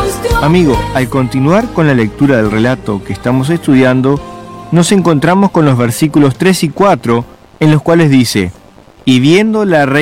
Amigo, al continuar con la lectura del relato que estamos estudiando, nos encontramos con los versículos 3 y 4, en los cuales dice: y viendo la reina